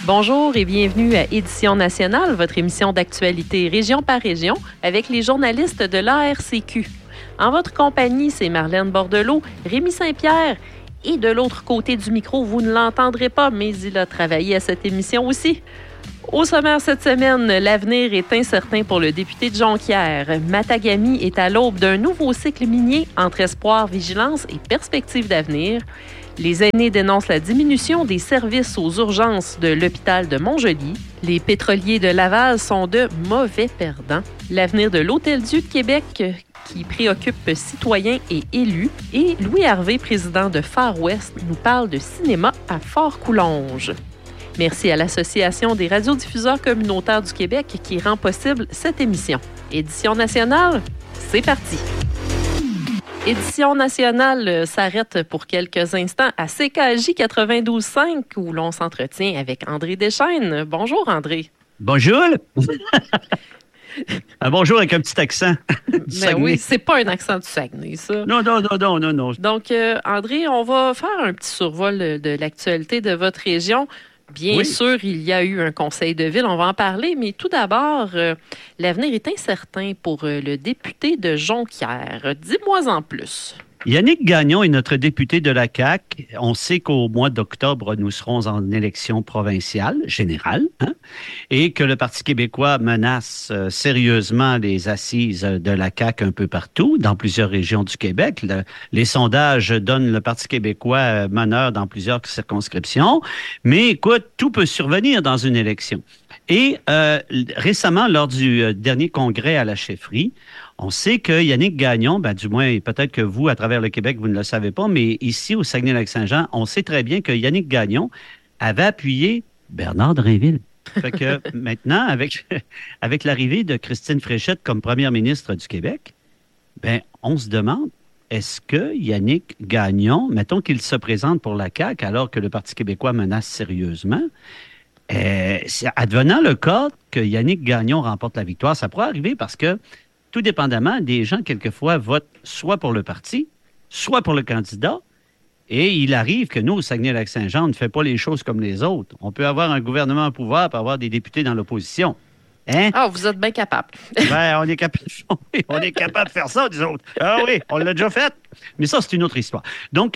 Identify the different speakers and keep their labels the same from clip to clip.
Speaker 1: Bonjour et bienvenue à Édition nationale, votre émission d'actualité région par région avec les journalistes de l'ARCQ. En votre compagnie, c'est Marlène Bordelot, Rémi Saint-Pierre et de l'autre côté du micro, vous ne l'entendrez pas, mais il a travaillé à cette émission aussi. Au sommaire cette semaine, l'avenir est incertain pour le député de Jonquière. Matagami est à l'aube d'un nouveau cycle minier entre espoir, vigilance et perspective d'avenir. Les aînés dénoncent la diminution des services aux urgences de l'hôpital de Montjoly. Les pétroliers de Laval sont de mauvais perdants. L'avenir de l'Hôtel-Dieu de Québec qui préoccupe citoyens et élus. Et Louis Hervé, président de Far West, nous parle de cinéma à Fort-Coulonge. Merci à l'Association des radiodiffuseurs communautaires du Québec qui rend possible cette émission. Édition nationale, c'est parti! Édition nationale s'arrête pour quelques instants à CKJ 92.5 où l'on s'entretient avec André Deschênes. Bonjour André.
Speaker 2: Bonjour. Un bonjour avec un petit accent.
Speaker 1: Mais oui, c'est pas un accent du Saguenay, ça.
Speaker 2: Non.
Speaker 1: Donc, André, on va faire un petit survol de l'actualité de votre région. Bien sûr, il y a eu un conseil de ville, on va en parler, mais tout d'abord, l'avenir est incertain pour le député de Jonquière. Dis-moi en plus.
Speaker 2: Yannick Gagnon est notre député de la CAQ. On sait qu'au mois d'octobre, nous serons en élection provinciale, générale, et que le Parti québécois menace sérieusement les assises de la CAQ un peu partout, dans plusieurs régions du Québec. Les sondages donnent le Parti québécois meneur dans plusieurs circonscriptions. Mais écoute, tout peut survenir dans une élection. Et récemment, lors du dernier congrès à la chefferie, on sait que Yannick Gagnon, du moins peut-être que vous, à travers le Québec, vous ne le savez pas, mais ici au Saguenay-Lac-Saint-Jean, on sait très bien que Yannick Gagnon avait appuyé Bernard Drinville. Fait que maintenant, avec l'arrivée de Christine Fréchette comme première ministre du Québec, on se demande, est-ce que Yannick Gagnon, mettons qu'il se présente pour la CAQ alors que le Parti québécois menace sérieusement, advenant le cas que Yannick Gagnon remporte la victoire, ça pourrait arriver parce que tout dépendamment, des gens, quelquefois, votent soit pour le parti, soit pour le candidat. Et il arrive que nous, au Saguenay-Lac-Saint-Jean, on ne fait pas les choses comme les autres. On peut avoir un gouvernement au pouvoir et avoir des députés dans l'opposition. Hein?
Speaker 1: Ah, vous êtes bien capable.
Speaker 2: On est capable de faire ça, nous autres. Ah oui, on l'a déjà fait. Mais ça, c'est une autre histoire. Donc,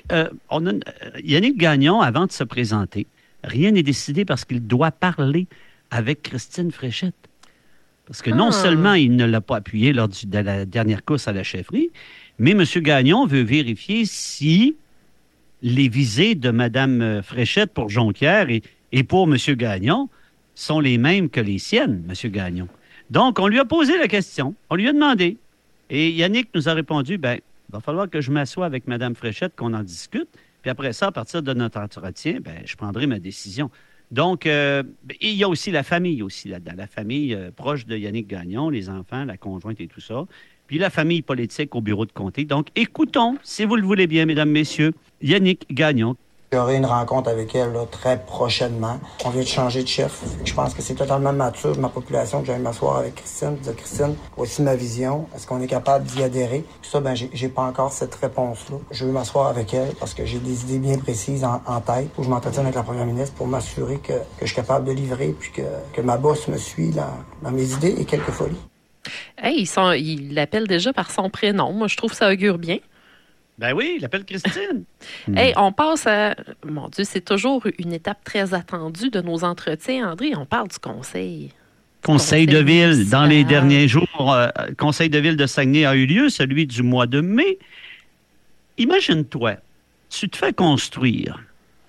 Speaker 2: Yannick Gagnon, avant de se présenter, rien n'est décidé parce qu'il doit parler avec Christine Fréchette. Parce que non seulement il ne l'a pas appuyé lors de la dernière course à la chefferie, mais M. Gagnon veut vérifier si les visées de Mme Fréchette pour Jonquière et pour M. Gagnon sont les mêmes que les siennes, M. Gagnon. Donc, on lui a posé la question, on lui a demandé. Et Yannick nous a répondu, il va falloir que je m'assoie avec Mme Fréchette, qu'on en discute. Puis après ça, à partir de notre entretien, je prendrai ma décision. Donc, il y a aussi la famille là-dedans. La famille proche de Yannick Gagnon, les enfants, la conjointe et tout ça. Puis la famille politique au bureau de comté. Donc, écoutons, si vous le voulez bien, mesdames, messieurs, Yannick Gagnon.
Speaker 3: J'aurai une rencontre avec elle là, très prochainement. On vient de changer de chef. Je pense que c'est totalement mature de ma population que j'aille m'asseoir avec Christine. Dire, Christine, voici ma vision. Est-ce qu'on est capable d'y adhérer? Puis ça, j'ai pas encore cette réponse-là. Je veux m'asseoir avec elle parce que j'ai des idées bien précises en tête. Où je m'entretiens avec la première ministre pour m'assurer que je suis capable de livrer puis que ma boss me suit dans mes idées et quelques folies.
Speaker 1: Hey, il l'appelle déjà par son prénom. Moi, je trouve que ça augure bien.
Speaker 2: Ben oui, il appelle Christine.
Speaker 1: Hey, on passe à... Mon Dieu, c'est toujours une étape très attendue de nos entretiens, André. On parle du conseil.
Speaker 2: Conseil de ville. Dans les derniers jours, Conseil de ville de Saguenay a eu lieu, celui du mois de mai. Imagine-toi, tu te fais construire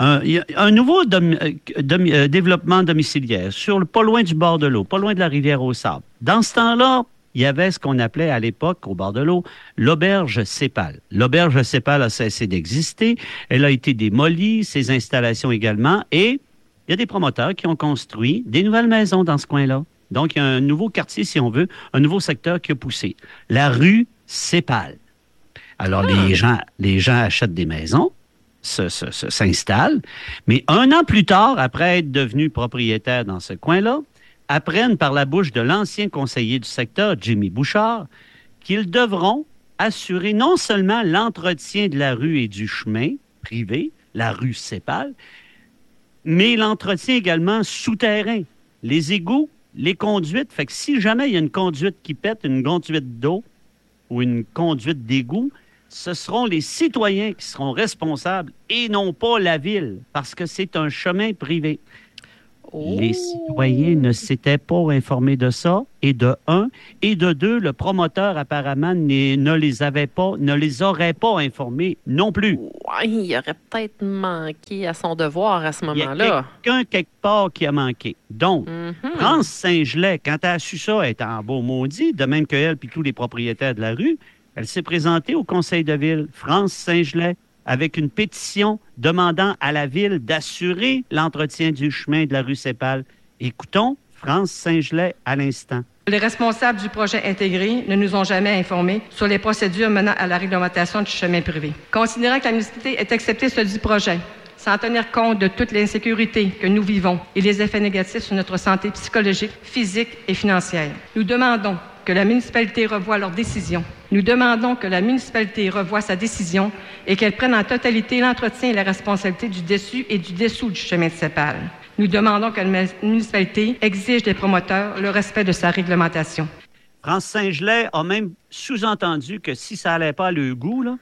Speaker 2: un nouveau développement domiciliaire pas loin du bord de l'eau, pas loin de la rivière aux Sables. Dans ce temps-là, il y avait ce qu'on appelait à l'époque, au bord de l'eau, l'auberge Cépal. L'auberge Cépal a cessé d'exister. Elle a été démolie, ses installations également. Et il y a des promoteurs qui ont construit des nouvelles maisons dans ce coin-là. Donc, il y a un nouveau quartier, si on veut, un nouveau secteur qui a poussé. La rue Cépal. Alors, les gens achètent des maisons, s'installent. Mais un an plus tard, après être devenus propriétaires dans ce coin-là, apprennent par la bouche de l'ancien conseiller du secteur, Jimmy Bouchard, qu'ils devront assurer non seulement l'entretien de la rue et du chemin privé, la rue Cépal, mais l'entretien également souterrain. Les égouts, les conduites. Fait que si jamais il y a une conduite qui pète, une conduite d'eau ou une conduite d'égout, ce seront les citoyens qui seront responsables et non pas la ville, parce que c'est un chemin privé. Oh. Les citoyens ne s'étaient pas informés de ça, et de un, et de deux, le promoteur apparemment ne les aurait pas informés non plus.
Speaker 1: Ouais, il aurait peut-être manqué à son devoir à ce moment-là.
Speaker 2: Il y a quelqu'un quelque part qui a manqué. Donc, France Saint-Gelais, quand elle a su ça, elle était en beau maudit, de même qu'elle puis tous les propriétaires de la rue, elle s'est présentée au conseil de ville, France Saint-Gelais, avec une pétition demandant à la ville d'assurer l'entretien du chemin de la rue Sépal. Écoutons France Saint-Gelais à l'instant.
Speaker 4: Les responsables du projet intégré ne nous ont jamais informés sur les procédures menant à la réglementation du chemin privé. Considérant que la municipalité ait accepté ce dit projet, sans tenir compte de toute l'insécurité que nous vivons et les effets négatifs sur notre santé psychologique, physique et financière, nous demandons que la municipalité revoie leur décision. Nous demandons que la municipalité revoie sa décision et qu'elle prenne en totalité l'entretien et la responsabilité du dessus et du dessous du chemin de Sépal. Nous demandons que la municipalité exige des promoteurs le respect de sa réglementation.
Speaker 2: France Saint-Gelais a même sous-entendu que si ça n'allait pas à leur goût, là,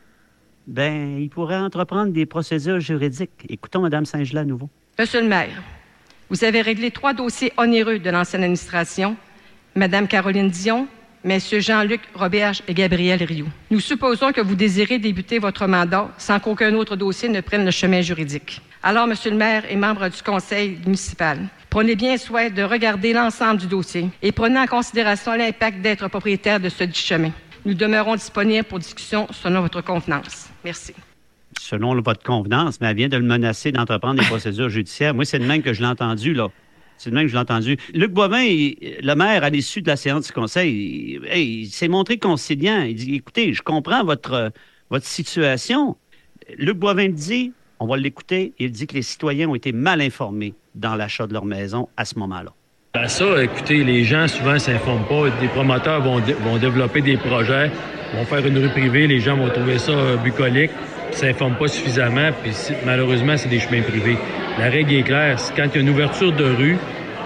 Speaker 2: ben, il pourrait entreprendre des procédures juridiques. Écoutons Mme Saint-Gelais à nouveau.
Speaker 4: Monsieur le maire, vous avez réglé 3 dossiers onéreux de l'ancienne administration, Mme Caroline Dion, Messieurs Jean-Luc Roberge et Gabriel Rioux. Nous supposons que vous désirez débuter votre mandat sans qu'aucun autre dossier ne prenne le chemin juridique. Alors, Monsieur le maire et membres du conseil municipal, prenez bien soin de regarder l'ensemble du dossier et prenez en considération l'impact d'être propriétaire de ce dit chemin. Nous demeurons disponibles pour discussion selon votre convenance. Merci.
Speaker 2: Selon votre convenance, mais elle vient de le menacer d'entreprendre des procédures judiciaires. Moi, c'est de même que je l'ai entendu, là. C'est de même que je l'ai entendu. Luc Boivin, le maire, à l'issue de la séance du conseil, il s'est montré conciliant. Il dit, écoutez, je comprends votre situation. Luc Boivin dit, on va l'écouter, il dit que les citoyens ont été mal informés dans l'achat de leur maison à ce moment-là.
Speaker 5: Ben ça, écoutez, les gens souvent ne s'informent pas. Des promoteurs vont développer des projets, vont faire une rue privée, les gens vont trouver ça bucolique, ne s'informent pas suffisamment, puis malheureusement, c'est des chemins privés. La règle est claire, c'est quand il y a une ouverture de rue,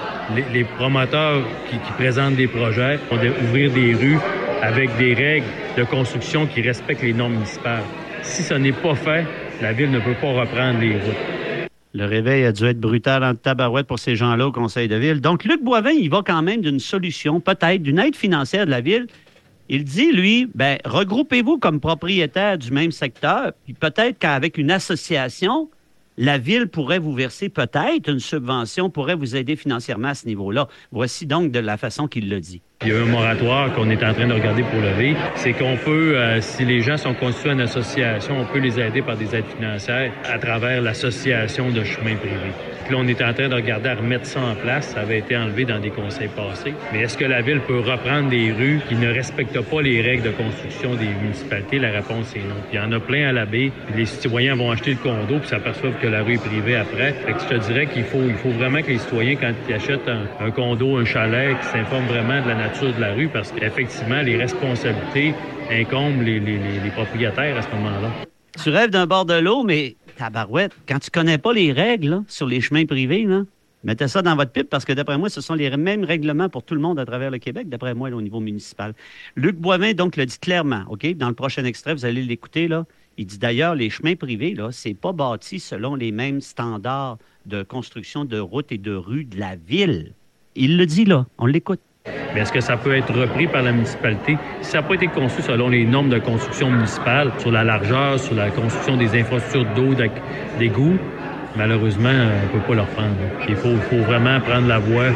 Speaker 5: les promoteurs qui présentent des projets vont ouvrir des rues avec des règles de construction qui respectent les normes municipales. Si ce n'est pas fait, la ville ne peut pas reprendre les routes.
Speaker 2: Le réveil a dû être brutal en tabarouette pour ces gens-là au conseil de ville. Donc, Luc Boivin, il va quand même d'une solution, peut-être d'une aide financière de la ville. Il dit, lui, regroupez-vous comme propriétaire du même secteur, puis peut-être qu'avec une association, la ville pourrait vous verser peut-être une subvention, pourrait vous aider financièrement à ce niveau-là. Voici donc de la façon qu'il le dit.
Speaker 5: Il y a un moratoire qu'on est en train de regarder pour lever. C'est qu'on peut, si les gens sont constitués en association, on peut les aider par des aides financières à travers l'association de chemins privés. Puis là, on est en train de regarder à remettre ça en place. Ça avait été enlevé dans des conseils passés. Mais est-ce que la ville peut reprendre des rues qui ne respectent pas les règles de construction des municipalités? La réponse est non. Puis il y en a plein à la baie. Puis les citoyens vont acheter le condo puis s'aperçoivent que la rue est privée après. Fait que je te dirais qu'il faut vraiment que les citoyens, quand ils achètent un condo, un chalet, qu'ils s'informent vraiment de la nature de la rue parce qu'effectivement, les responsabilités incombent les propriétaires à ce moment-là.
Speaker 2: Tu rêves d'un bord de l'eau, mais tabarouette, quand tu connais pas les règles là, sur les chemins privés, là, mettez ça dans votre pipe parce que d'après moi, ce sont les mêmes règlements pour tout le monde à travers le Québec, d'après moi, là, au niveau municipal. Luc Boivin, donc, le dit clairement, OK? Dans le prochain extrait, vous allez l'écouter, là. Il dit d'ailleurs, les chemins privés, là, c'est pas bâti selon les mêmes standards de construction de routes et de rues de la ville. Il le dit, là. On l'écoute.
Speaker 5: Mais est-ce que ça peut être repris par la municipalité? Si ça n'a pas été conçu selon les normes de construction municipale, sur la largeur, sur la construction des infrastructures d'eau, d'égouts, malheureusement, on ne peut pas le reprendre. Il faut vraiment prendre la voie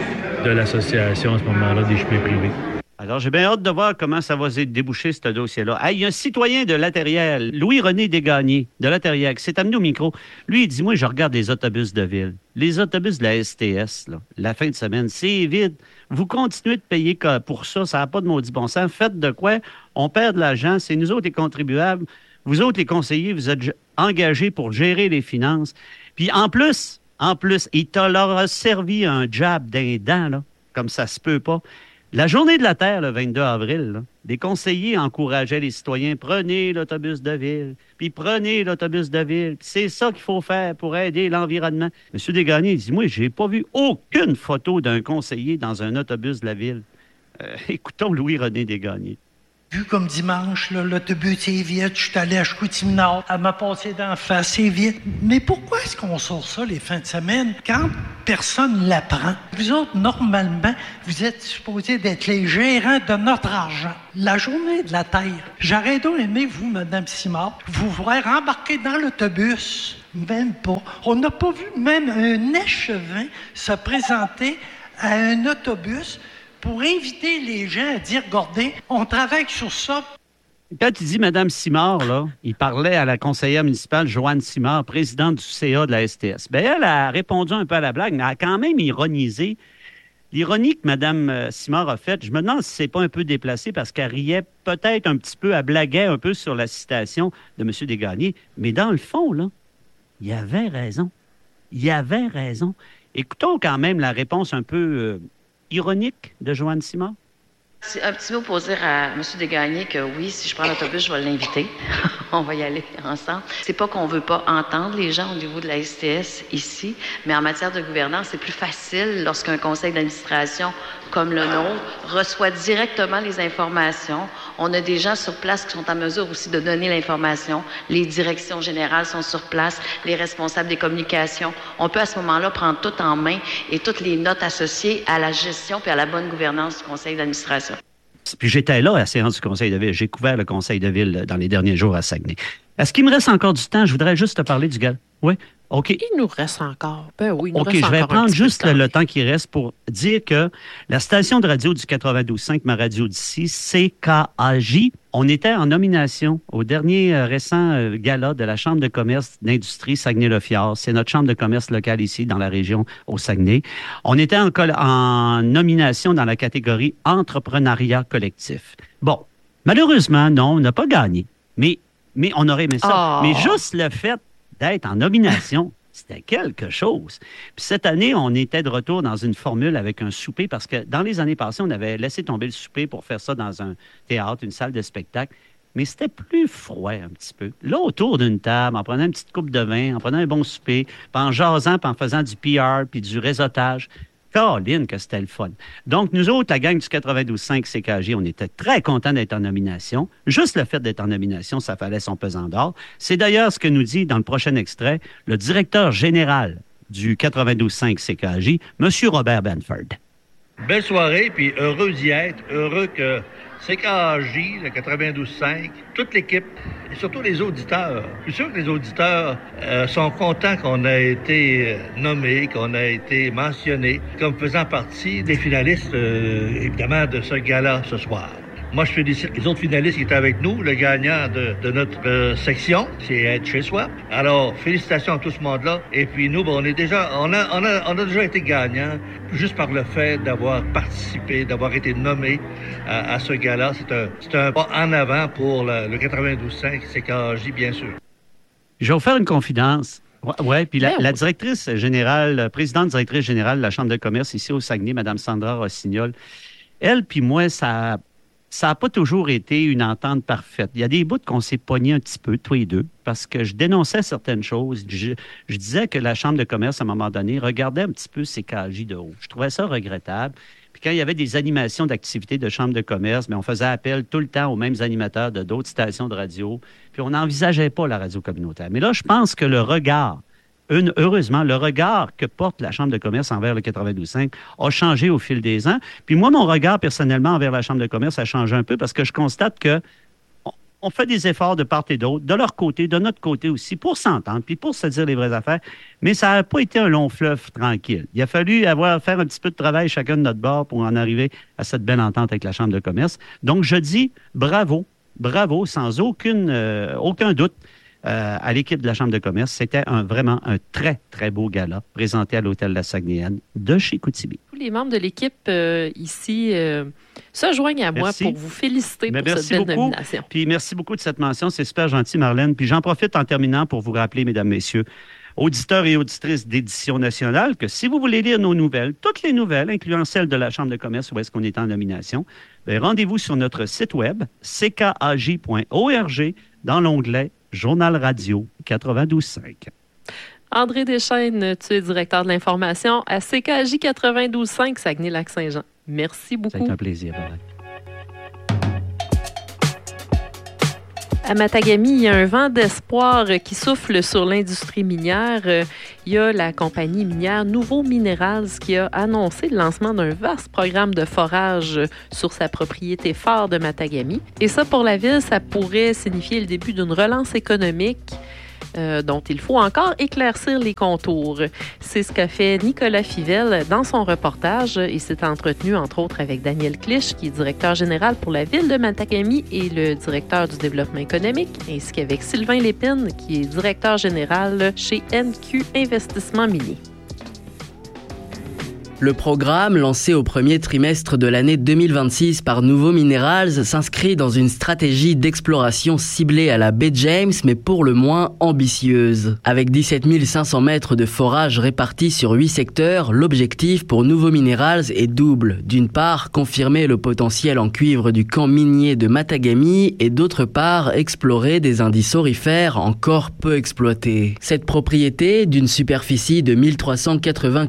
Speaker 5: de l'association à ce moment-là des chemins privés.
Speaker 2: Alors, j'ai bien hâte de voir comment ça va se déboucher, ce dossier-là. Il y a un citoyen de La Terrière, Louis-René Desgagnés, de La Terrière, qui s'est amené au micro. Lui, il dit, moi, je regarde les autobus de ville. Les autobus de la STS, là, la fin de semaine, c'est vide. Vous continuez de payer pour ça, ça n'a pas de maudit bon sens. Faites de quoi? On perd de l'argent, c'est nous autres les contribuables. Vous autres les conseillers, vous êtes engagés pour gérer les finances. Puis en plus, il leur a servi un jab d'un dent, là, comme ça se peut pas. La journée de la Terre, le 22 avril, là, des conseillers encourageaient les citoyens, prenez l'autobus de ville, puis prenez l'autobus de ville. C'est ça qu'il faut faire pour aider l'environnement. M. Desgagnés, il dit, moi, j'ai pas vu aucune photo d'un conseiller dans un autobus de la ville. Écoutons Louis-René Desgagnés.
Speaker 6: Vu comme dimanche, là, l'autobus est vide, je suis allé à Chicoutimi-Nord, elle m'a passé d'en face, c'est vide. Mais pourquoi est-ce qu'on sort ça les fins de semaine quand personne ne l'apprend? Vous autres, normalement, vous êtes supposés d'être les gérants de notre argent. La journée de la Terre, j'aurais donc aimé, vous, Mme Simard, vous voir embarquer dans l'autobus. Même pas. On n'a pas vu même un échevin se présenter à un autobus pour inviter les gens à dire, regardez, on travaille sur ça.
Speaker 2: Quand il dit Mme Simard, là, il parlait à la conseillère municipale Joanne Simard, présidente du CA de la STS. Bien, elle a répondu un peu à la blague, mais elle a quand même ironisé. L'ironie que Mme Simard a faite, je me demande si c'est pas un peu déplacé parce qu'elle riait peut-être un petit peu, elle blaguait un peu sur la citation de M. Desgagnés. Mais dans le fond, là, il avait raison. Il avait raison. Écoutons quand même la réponse un peu ironique de Joanne Simard.
Speaker 7: C'est un petit mot pour dire à M. Desgagnés que oui, si je prends l'autobus, je vais l'inviter. On va y aller ensemble. C'est pas qu'on veut pas entendre les gens au niveau de la STS ici, mais en matière de gouvernance, c'est plus facile lorsqu'un conseil d'administration comme le nôtre reçoit directement les informations. On a des gens sur place qui sont en mesure aussi de donner l'information. Les directions générales sont sur place, les responsables des communications. On peut à ce moment-là prendre tout en main et toutes les notes associées à la gestion puis à la bonne gouvernance du conseil d'administration.
Speaker 2: Puis j'étais là à la séance du conseil de ville. J'ai couvert le conseil de ville dans les derniers jours à Saguenay. Est-ce qu'il me reste encore du temps? Je voudrais juste te parler du gars. Oui? OK.
Speaker 1: Il nous reste encore. Ben oui, il nous
Speaker 2: OK,
Speaker 1: reste
Speaker 2: je vais
Speaker 1: encore un
Speaker 2: prendre
Speaker 1: petit peu
Speaker 2: juste
Speaker 1: de temps.
Speaker 2: le temps qui reste pour dire que la station de radio du 92.5, ma radio d'ici, CKAJ, on était en nomination au dernier récent gala de la Chambre de commerce d'industrie Saguenay-le-Fjord. C'est notre chambre de commerce locale ici dans la région au Saguenay. On était en nomination dans la catégorie entrepreneuriat collectif. Bon, malheureusement, non, on n'a pas gagné. Mais on aurait aimé ça.
Speaker 1: Oh.
Speaker 2: Mais juste le fait d'être en nomination, c'était quelque chose. Puis cette année, on était de retour dans une formule avec un souper parce que dans les années passées, on avait laissé tomber le souper pour faire ça dans un théâtre, une salle de spectacle. Mais c'était plus froid un petit peu. Là, autour d'une table, en prenant une petite coupe de vin, en prenant un bon souper, puis en jasant, puis en faisant du PR, puis du réseautage. Caroline, que c'était le fun. Donc, nous autres, la gang du 92.5 CKJ, on était très contents d'être en nomination. Juste le fait d'être en nomination, ça fallait son pesant d'or. C'est d'ailleurs ce que nous dit dans le prochain extrait le directeur général du 92.5 CKJ, M. Robert Benford.
Speaker 8: Belle soirée, puis heureux d'y être. Heureux que CKJ, le 92.5, toute l'équipe, et surtout les auditeurs. Je suis sûr que les auditeurs sont contents qu'on ait été nommés, qu'on ait été mentionnés comme faisant partie des finalistes, évidemment, de ce gala ce soir. Moi, je félicite les autres finalistes qui étaient avec nous. Le gagnant de notre section, c'est Être chez soi. Alors, félicitations à tout ce monde-là. Et puis nous, on a déjà été gagnants juste par le fait d'avoir participé, d'avoir été nommé à ce gala. C'est un pas en avant pour le 92.5 CKJ, bien sûr.
Speaker 2: Je vais vous faire une confidence. Oui, puis la directrice générale, présidente directrice générale de la Chambre de commerce ici au Saguenay, Mme Sandra Rossignol, elle puis moi, ça n'a pas toujours été une entente parfaite. Il y a des bouts qu'on s'est pognés un petit peu, tous les deux, parce que je dénonçais certaines choses. Je disais que la Chambre de commerce, à un moment donné, regardait un petit peu ces KJ de haut. Je trouvais ça regrettable. Puis quand il y avait des animations d'activités de Chambre de commerce, mais on faisait appel tout le temps aux mêmes animateurs de d'autres stations de radio, puis on n'envisageait pas la radio communautaire. Mais là, je pense que le regard, heureusement, le regard que porte la Chambre de commerce envers le 92.5 a changé au fil des ans. Puis moi, mon regard, personnellement, envers la Chambre de commerce a changé un peu parce que je constate que on fait des efforts de part et d'autre, de leur côté, de notre côté aussi, pour s'entendre, puis pour se dire les vraies affaires. Mais ça n'a pas été un long fleuve tranquille. Il a fallu faire un petit peu de travail chacun de notre bord pour en arriver à cette belle entente avec la Chambre de commerce. Donc, je dis bravo, sans aucun doute. À l'équipe de la Chambre de commerce. C'était vraiment un très, très beau gala présenté à l'Hôtel La Saguenayenne de chez Chicoutimi.
Speaker 1: Tous les membres de l'équipe ici se joignent à moi pour vous féliciter pour cette belle nomination.
Speaker 2: Puis merci beaucoup de cette mention. C'est super gentil, Marlène. Puis j'en profite en terminant pour vous rappeler, mesdames, messieurs, auditeurs et auditrices d'Édition nationale, que si vous voulez lire nos nouvelles, toutes les nouvelles, incluant celles de la Chambre de commerce où est-ce qu'on est en nomination, rendez-vous sur notre site web, ckaj.org, dans l'onglet Journal Radio 92.5.
Speaker 1: André Deschênes, tu es directeur de l'information à CKJ 92.5 Saguenay-Lac-Saint-Jean. Merci beaucoup.
Speaker 2: C'est un plaisir.
Speaker 1: À Matagami, il y a un vent d'espoir qui souffle sur l'industrie minière. Il y a la compagnie minière Nouveau Minerals qui a annoncé le lancement d'un vaste programme de forage sur sa propriété phare de Matagami. Et ça, pour la ville, ça pourrait signifier le début d'une relance économique dont il faut encore éclaircir les contours. C'est ce qu'a fait Nicolas Fivel dans son reportage. Il s'est entretenu, entre autres, avec Daniel Clich, qui est directeur général pour la ville de Matagami et le directeur du développement économique, ainsi qu'avec Sylvain Lépine, qui est directeur général chez NQ Investissement Minier.
Speaker 9: Le programme, lancé au premier trimestre de l'année 2026 par Nouveau Minerals, s'inscrit dans une stratégie d'exploration ciblée à la baie James, mais pour le moins ambitieuse. Avec 17 500 mètres de forage répartis sur 8 secteurs, l'objectif pour Nouveau Minerals est double. D'une part, confirmer le potentiel en cuivre du camp minier de Matagami et d'autre part, explorer des indices aurifères encore peu exploités. Cette propriété, d'une superficie de 1380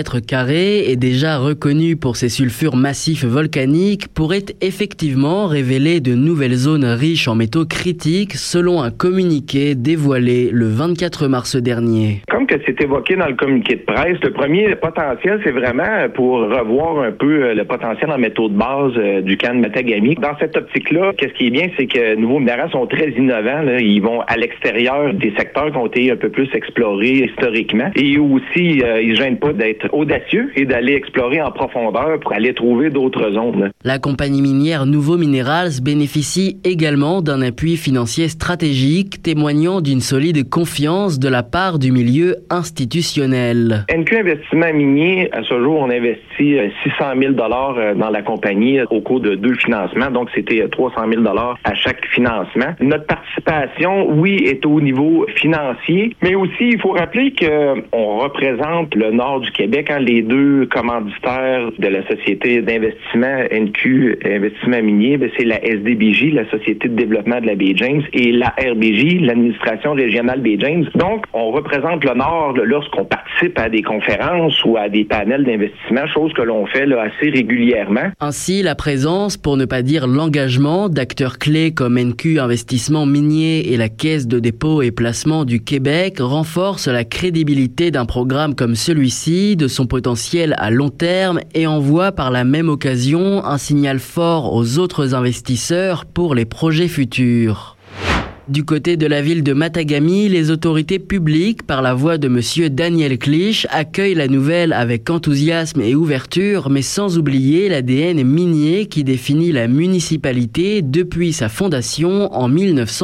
Speaker 9: km² est déjà reconnue pour ses sulfures massifs volcaniques, pourrait effectivement révéler de nouvelles zones riches en métaux critiques, selon un communiqué dévoilé le 24 mars dernier.
Speaker 10: Comme que c'est évoqué dans le communiqué de presse, le premier potentiel, c'est vraiment pour revoir un peu le potentiel en métaux de base du camp de Matagami. Dans cette optique-là, qu'est-ce qui est bien, c'est que Nouveau Minerals sont très innovants. Là. Ils vont à l'extérieur des secteurs qui ont été un peu plus explorés historiquement. Et aussi, ils ne gênent pas d'être audacieux et d'aller explorer en profondeur pour aller trouver d'autres zones.
Speaker 9: La compagnie minière Nouveau Minerals bénéficie également d'un appui financier stratégique témoignant d'une solide confiance de la part du milieu institutionnel.
Speaker 10: NQ Investissement Minier, à ce jour, on investit 600 000 $ dans la compagnie au cours de 2 financements, donc c'était 300 000 $ à chaque financement. Notre participation, oui, est au niveau financier, mais aussi, il faut rappeler qu'on représente le nord du Québec, les deux commanditaires de la société d'investissement NQ Investissement Minier, c'est la SDBJ, la Société de développement de la baie James, et la RBJ, l'administration régionale baie James. Donc, on représente le Nord lorsqu'on participe à des conférences ou à des panels d'investissement, chose que l'on fait assez régulièrement.
Speaker 9: Ainsi, la présence, pour ne pas dire l'engagement, d'acteurs clés comme NQ Investissement Minier et la Caisse de dépôt et placement du Québec renforce la crédibilité d'un programme comme celui-ci, de son potentiel à long terme et envoie par la même occasion un signal fort aux autres investisseurs pour les projets futurs. Du côté de la ville de Matagami, les autorités publiques, par la voix de monsieur Daniel Clich, accueillent la nouvelle avec enthousiasme et ouverture, mais sans oublier l'ADN minier qui définit la municipalité depuis sa fondation en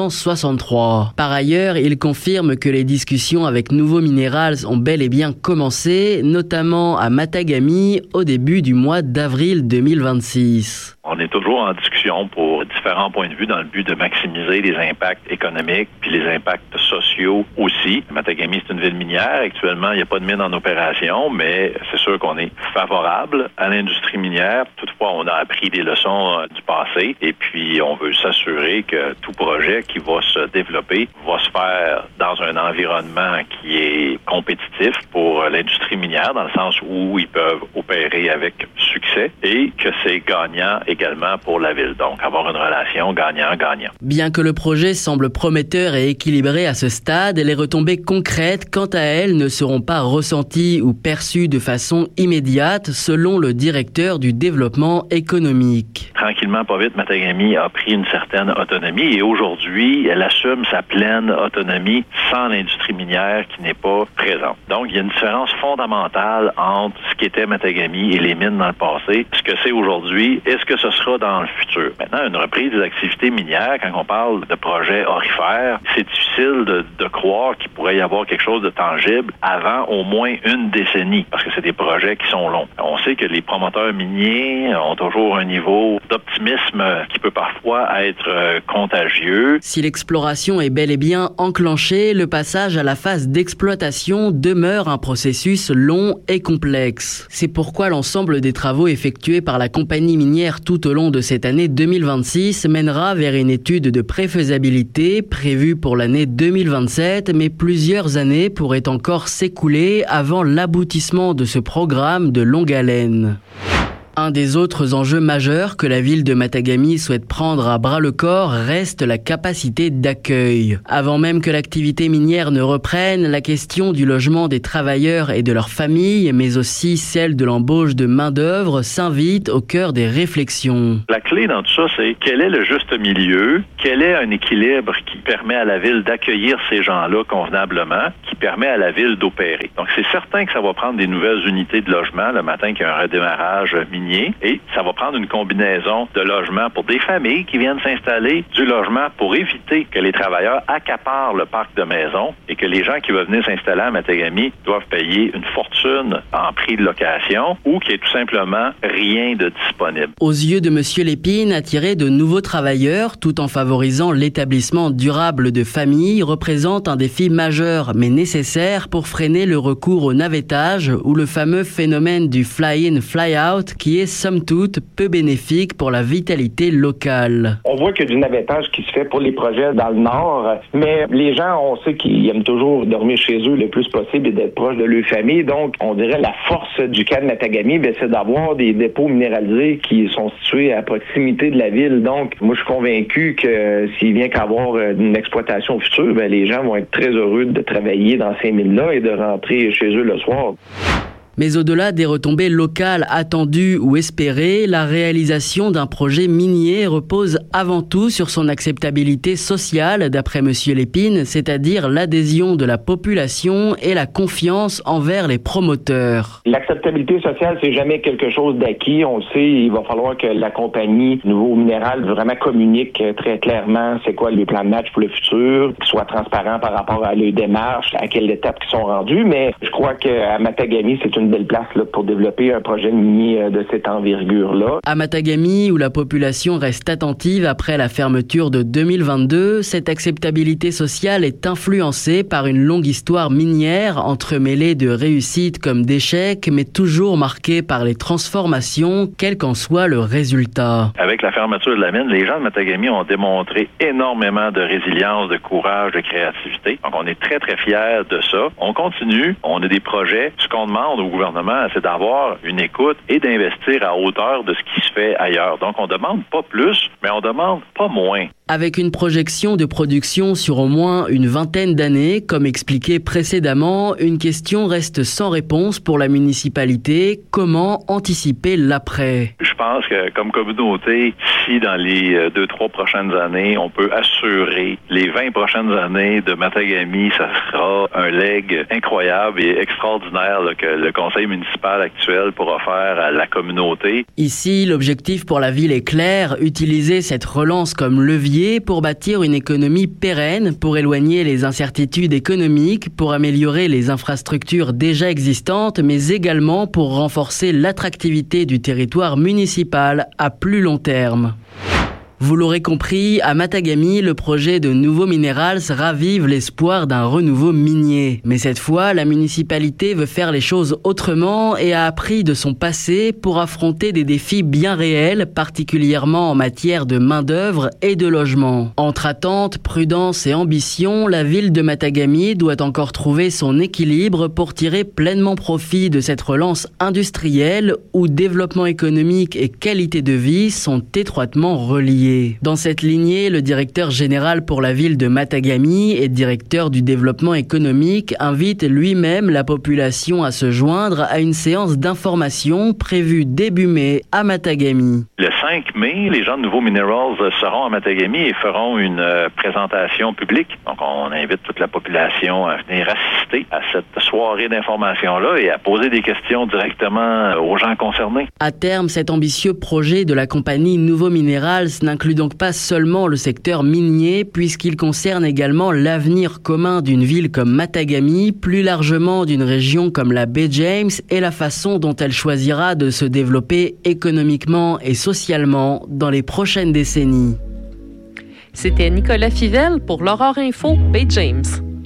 Speaker 9: 1963. Par ailleurs, il confirme que les discussions avec Nouveau Minerals ont bel et bien commencé, notamment à Matagami au début du mois d'avril 2026.
Speaker 11: On est toujours en discussion pour différents points de vue dans le but de maximiser les impacts économiques puis les impacts sociaux aussi. Matagami, c'est une ville minière. Actuellement, il n'y a pas de mine en opération, mais c'est sûr qu'on est favorable à l'industrie minière. Toutefois, on a appris des leçons du passé et puis on veut s'assurer que tout projet qui va se développer va se faire dans un environnement qui est compétitif pour l'industrie minière, dans le sens où ils peuvent opérer avec succès et que c'est gagnant également pour la ville. Donc, avoir une relation gagnant-gagnant.
Speaker 9: Bien que le projet semble prometteur et équilibré à ce stade, les retombées concrètes, quant à elles, ne seront pas ressenties ou perçues de façon immédiate, selon le directeur du développement économique.
Speaker 11: Tranquillement, pas vite, Matagami a pris une certaine autonomie et aujourd'hui, elle assume sa pleine autonomie sans l'industrie minière qui n'est pas présente. Donc, il y a une différence fondamentale entre ce qu'était Matagami et les mines dans le passé. Ce que c'est aujourd'hui et ce que ce ce sera dans le futur. Maintenant, une reprise des activités minières, quand on parle de projets aurifères, c'est difficile de croire qu'il pourrait y avoir quelque chose de tangible avant au moins une décennie, parce que c'est des projets qui sont longs. On sait que les promoteurs miniers ont toujours un niveau d'optimisme qui peut parfois être contagieux.
Speaker 9: Si l'exploration est bel et bien enclenchée, le passage à la phase d'exploitation demeure un processus long et complexe. C'est pourquoi l'ensemble des travaux effectués par la compagnie minière tout au long de cette année 2026 mènera vers une étude de préfaisabilité prévue pour l'année 2027, mais plusieurs années pourraient encore s'écouler avant l'aboutissement de ce programme de longue haleine. Un des autres enjeux majeurs que la ville de Matagami souhaite prendre à bras-le-corps reste la capacité d'accueil. Avant même que l'activité minière ne reprenne, la question du logement des travailleurs et de leurs familles, mais aussi celle de l'embauche de main-d'œuvre, s'invite au cœur des réflexions.
Speaker 11: La clé dans tout ça, c'est quel est le juste milieu, quel est un équilibre qui permet à la ville d'accueillir ces gens-là convenablement, qui permet à la ville d'opérer. Donc c'est certain que ça va prendre des nouvelles unités de logement le matin qu'il y a un redémarrage minier. Et ça va prendre une combinaison de logements pour des familles qui viennent s'installer, du logement pour éviter que les travailleurs accaparent le parc de maisons et que les gens qui veulent venir s'installer à Matagami doivent payer une fortune en prix de location ou qu'il n'y ait tout simplement rien de disponible.
Speaker 9: Aux yeux de M. Lépine, attirer de nouveaux travailleurs tout en favorisant l'établissement durable de familles représente un défi majeur mais nécessaire pour freiner le recours au navettage ou le fameux phénomène du fly-in, fly-out qui est somme toute peu bénéfique pour la vitalité locale.
Speaker 10: On voit qu'il y a du navettage qui se fait pour les projets dans le nord, mais les gens, on sait qu'ils aiment toujours dormir chez eux le plus possible et d'être proches de leur famille. Donc, on dirait la force du cas de Matagami, c'est d'avoir des dépôts minéralisés qui sont situés à proximité de la ville. Donc, moi, je suis convaincu que s'il vient qu'à avoir une exploitation future, les gens vont être très heureux de travailler dans ces mines-là et de rentrer chez eux le soir.
Speaker 9: Mais au-delà des retombées locales attendues ou espérées, la réalisation d'un projet minier repose avant tout sur son acceptabilité sociale, d'après M. Lépine, c'est-à-dire l'adhésion de la population et la confiance envers les promoteurs.
Speaker 10: L'acceptabilité sociale, c'est jamais quelque chose d'acquis. On le sait, il va falloir que la compagnie Nouveau Minéral vraiment communique très clairement c'est quoi les plans de match pour le futur, qu'ils soient transparents par rapport à leurs démarches, à quelle étape ils sont rendus. Mais je crois qu'à Matagami, c'est une belle place là, pour développer un projet minier de cette envergure-là.
Speaker 9: À Matagami, où la population reste attentive après la fermeture de 2022, cette acceptabilité sociale est influencée par une longue histoire minière entremêlée de réussites comme d'échecs, mais toujours marquée par les transformations, quel qu'en soit le résultat.
Speaker 11: Avec la fermeture de la mine, les gens de Matagami ont démontré énormément de résilience, de courage, de créativité. Donc on est très, très fiers de ça. On continue, on a des projets. Ce qu'on demande au gouvernement, c'est d'avoir une écoute et d'investir à hauteur de ce qui se fait ailleurs. Donc, on demande pas plus, mais on demande pas moins.
Speaker 9: Avec une projection de production sur au moins une vingtaine d'années, comme expliqué précédemment, une question reste sans réponse pour la municipalité. Comment anticiper l'après?
Speaker 11: Je pense que comme communauté, si dans les 2-3 prochaines années, on peut assurer les 20 prochaines années de Matagami, ça sera un leg incroyable et extraordinaire là, que le conseil municipal actuel pourra faire à la communauté.
Speaker 9: Ici, l'objectif pour la ville est clair, utiliser cette relance comme levier pour bâtir une économie pérenne, pour éloigner les incertitudes économiques, pour améliorer les infrastructures déjà existantes, mais également pour renforcer l'attractivité du territoire municipal à plus long terme. Vous l'aurez compris, à Matagami, le projet de Nouveau Minerals ravive l'espoir d'un renouveau minier. Mais cette fois, la municipalité veut faire les choses autrement et a appris de son passé pour affronter des défis bien réels, particulièrement en matière de main-d'œuvre et de logement. Entre attente, prudence et ambition, la ville de Matagami doit encore trouver son équilibre pour tirer pleinement profit de cette relance industrielle où développement économique et qualité de vie sont étroitement reliés. particulier. Dans cette lignée, le directeur général pour la ville de Matagami et directeur du développement économique invite lui-même la population à se joindre à une séance d'information prévue début mai à Matagami.
Speaker 11: Le 5 mai, les gens de Nouveau Minerals seront à Matagami et feront une présentation publique. Donc, on invite toute la population à venir assister à cette soirée d'information-là et à poser des questions directement aux gens concernés.
Speaker 9: À terme, cet ambitieux projet de la compagnie Nouveau Minerals n'inclut donc pas seulement le secteur minier, puisqu'il concerne également l'avenir commun d'une ville comme Matagami, plus largement d'une région comme la baie James et la façon dont elle choisira de se développer économiquement et socialement dans les prochaines décennies.
Speaker 1: C'était Nicolas Fivel pour l'Aurore Info, Baie James.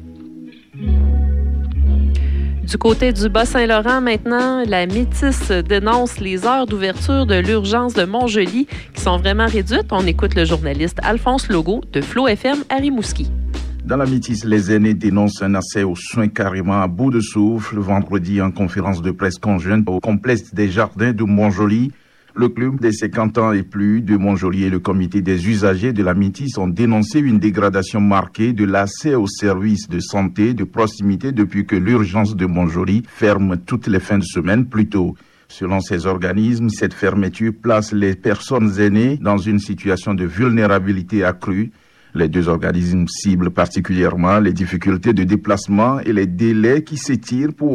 Speaker 1: Du côté du Bas-Saint-Laurent maintenant, la Métis dénonce les heures d'ouverture de l'urgence de Montjoly qui sont vraiment réduites. On écoute le journaliste Alphonse Legault de Flow FM à Rimouski.
Speaker 12: Dans la Métis, les aînés dénoncent un accès aux soins carrément à bout de souffle. Vendredi, en conférence de presse conjointe au complexe des jardins de Montjoly, le club des 50 ans et plus de Montjoly et le comité des usagers de la Métis ont dénoncé une dégradation marquée de l'accès aux services de santé de proximité depuis que l'urgence de Montjoly ferme toutes les fins de semaine plus tôt. Selon ces organismes, cette fermeture place les personnes aînées dans une situation de vulnérabilité accrue. Les deux organismes ciblent particulièrement les difficultés de déplacement et les délais qui s'étirent pour